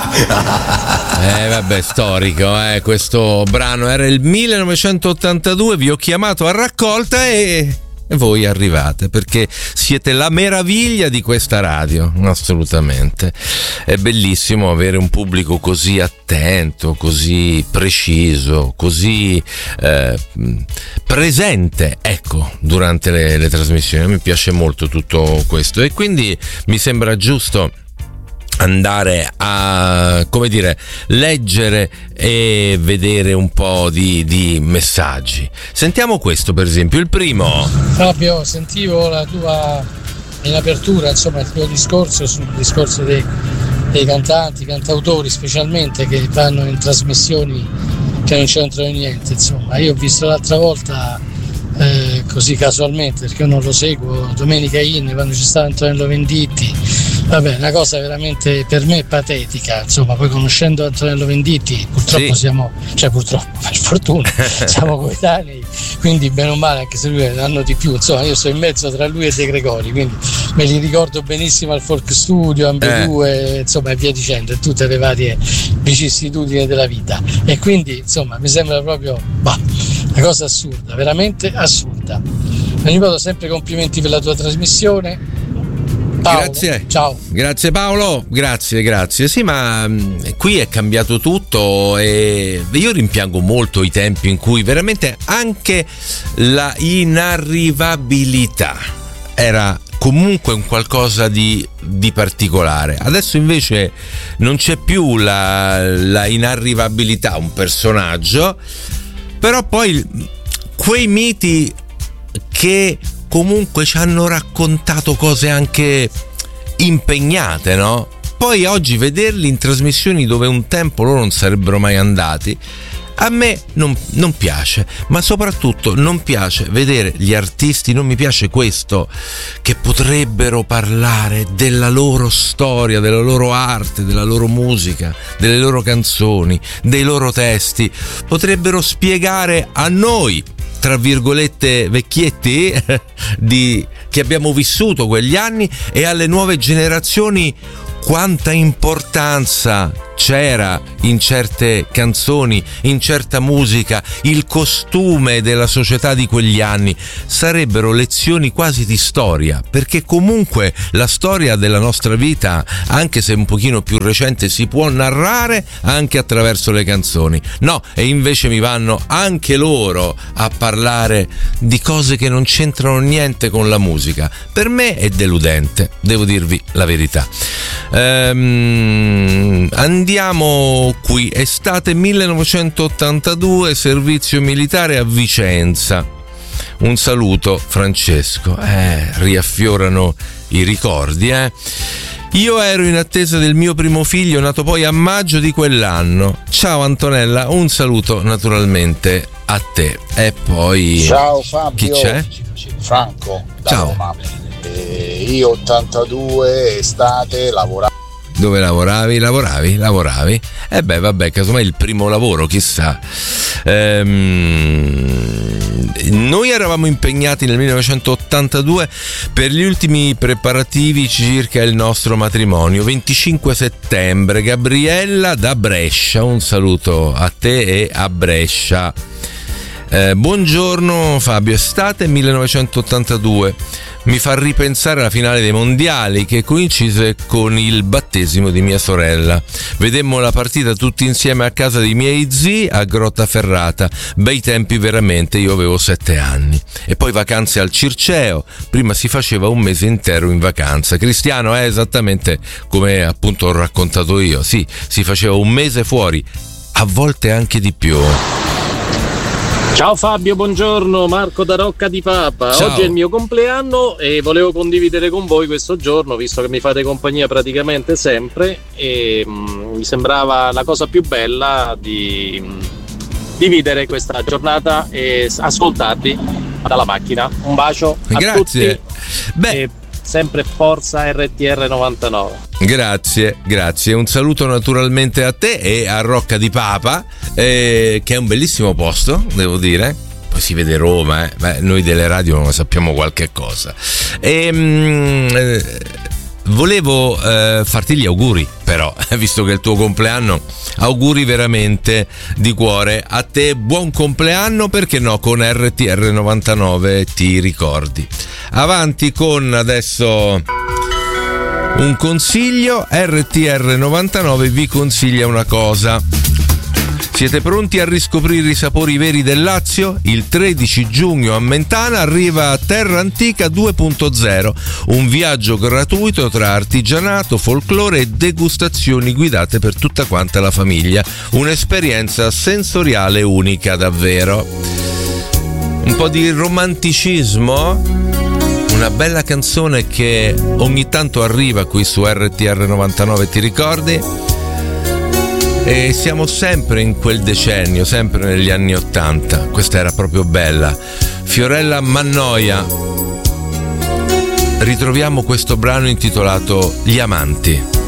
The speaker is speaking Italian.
Vabbè, storico, questo brano era il 1982, vi ho chiamato a raccolta e voi arrivate perché siete la meraviglia di questa radio, assolutamente. È bellissimo avere un pubblico così attento, così preciso, così presente, ecco, durante le trasmissioni. Mi piace molto tutto questo e quindi mi sembra giusto andare a, come dire, leggere e vedere un po' di messaggi. Sentiamo questo, per esempio, il primo. Fabio, sentivo la tua in apertura, insomma, il tuo discorso sul discorso dei cantanti, cantautori specialmente, che vanno in trasmissioni che non c'entrano niente. Insomma, io ho visto l'altra volta così casualmente, perché io non lo seguo, Domenica In, quando c'è stato Antonello Venditti. Vabbè, una cosa veramente per me patetica, insomma. Poi conoscendo Antonello Venditti, purtroppo siamo, purtroppo, per fortuna, siamo coetanei, quindi bene o male, anche se lui è un anno di più, insomma, io sto in mezzo tra lui e De Gregori, quindi me li ricordo benissimo al Folk Studio, Ambedue, insomma, e via dicendo, e tutte le varie vicissitudini della vita. E quindi, insomma, mi sembra proprio una cosa assurda, veramente assurda. Ogni modo, sempre complimenti per la tua trasmissione. Paolo, grazie. Ciao. Grazie Paolo, grazie. Sì, ma qui è cambiato tutto e io rimpiango molto i tempi in cui veramente anche la inarrivabilità era comunque un qualcosa di particolare. Adesso invece non c'è più la inarrivabilità, un personaggio, però poi quei miti che comunque ci hanno raccontato cose anche impegnate, no? Poi oggi vederli in trasmissioni dove un tempo loro non sarebbero mai andati, a me non piace, ma soprattutto non piace vedere gli artisti, non mi piace questo, che potrebbero parlare della loro storia, della loro arte, della loro musica, delle loro canzoni, dei loro testi, potrebbero spiegare a noi, tra virgolette, vecchietti che abbiamo vissuto quegli anni, e alle nuove generazioni quanta importanza c'era in certe canzoni, in certa musica, il costume della società di quegli anni. Sarebbero lezioni quasi di storia, perché comunque la storia della nostra vita, anche se un pochino più recente, si può narrare anche attraverso le canzoni. No, e invece mi vanno anche loro a parlare di cose che non c'entrano niente con la musica. Per me è deludente, devo dirvi la verità. Andiamo qui, estate 1982, servizio militare a Vicenza. Un saluto, Francesco. Riaffiorano i ricordi, Io ero in attesa del mio primo figlio, nato poi a maggio di quell'anno. Ciao Antonella, un saluto naturalmente a te. E poi ciao Fabio. Chi c'è? Franco da ciao Roma. Io 82 estate lavoravo. Dove lavoravi? Vabbè, casomai il primo lavoro, chissà. Noi eravamo impegnati nel 1982 per gli ultimi preparativi circa il nostro matrimonio. 25 settembre, Gabriella da Brescia, un saluto a te e a Brescia. Buongiorno Fabio, estate 1982. Mi fa ripensare alla finale dei mondiali che coincise con il battesimo di mia sorella. Vedemmo la partita tutti insieme a casa dei miei zii a Grottaferrata. Bei tempi veramente, io avevo 7 anni. E poi vacanze al Circeo. Prima si faceva un mese intero in vacanza. Cristiano, è esattamente come appunto ho raccontato io. Sì, si faceva un mese fuori, a volte anche di più. Ciao Fabio, buongiorno, Marco da Rocca di Papa. Ciao. Oggi è il mio compleanno e volevo condividere con voi questo giorno, visto che mi fate compagnia praticamente sempre, e mi sembrava la cosa più bella di dividere questa giornata e ascoltarvi dalla macchina. Un bacio a Grazie. tutti. E sempre forza RTR 99. Grazie. Un saluto naturalmente a te e a Rocca di Papa, che è un bellissimo posto, devo dire. Poi si vede Roma, noi delle radio non sappiamo qualche cosa. volevo farti gli auguri, però, visto che è il tuo compleanno, auguri veramente di cuore a te, buon compleanno, perché no, con RTR 99 ti ricordi. Avanti con adesso un consiglio. RTR 99 vi consiglia una cosa. Siete pronti a riscoprire i sapori veri del Lazio? Il 13 giugno a Mentana arriva Terra Antica 2.0, un viaggio gratuito tra artigianato, folklore e degustazioni guidate per tutta quanta la famiglia. Un'esperienza sensoriale unica davvero. Un po' di romanticismo? Una bella canzone che ogni tanto arriva qui su RTR 99, ti ricordi? E siamo sempre in quel decennio, sempre negli anni 80. Questa era proprio bella. Fiorella Mannoia. Ritroviamo questo brano intitolato Gli amanti.